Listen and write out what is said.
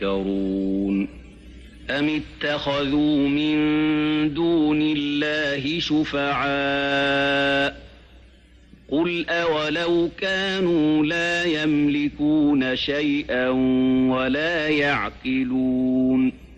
يرون أم اتخذوا من دون الله شفعاء قل أولو كانوا لا يملكون شيئا ولا يعقلون